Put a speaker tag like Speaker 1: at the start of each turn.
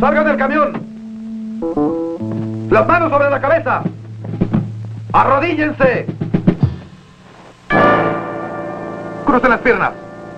Speaker 1: ¡Salgan del camión! ¡Las manos sobre la cabeza! ¡Arrodíllense! ¡Crucen las piernas!